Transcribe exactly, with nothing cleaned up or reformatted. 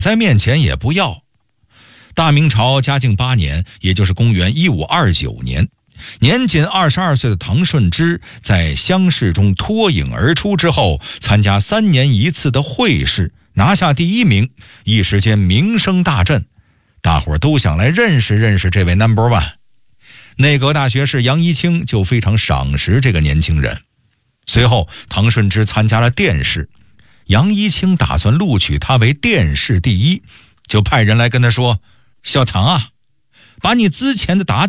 在面前也不要。大明朝嘉靖八年，也就是公元一五二九年，年仅二十二岁的唐顺之在乡试中脱颖而出之后，参加三年一次的会试，拿下第一名，一时间名声大振，大伙都想来认识认识这位 number one。 内阁大学士杨一清就非常赏识这个年轻人。随后唐顺之参加了殿试，杨一清打算录取他为殿试第一，就派人来跟他说：小唐啊，把你之前的答